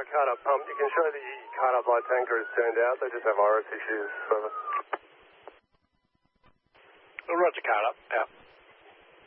card up pump. You can show the card up light tanker is turned out. They just have iris issues. Roger, card up. Out.